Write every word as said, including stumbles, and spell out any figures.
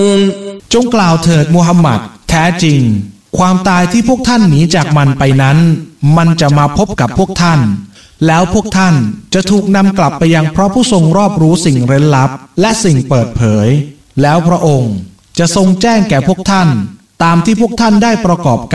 จงกล่าวเถิดมูฮัมหมัดแท้จริงความตายที่พวกท่านหนีจากมันไปนั้นมันจะมาพบกับพวกท่านแล้วพวกท่านจะถูกนำกลับไปยังพระผู้ทรงรอบรู้สิ่งเร้นลับและสิ่งเปิดเผยแล้วพระองค์จะทรงแจ้งแก่พวกท่านตามที่พวกท่านได้ประกอบ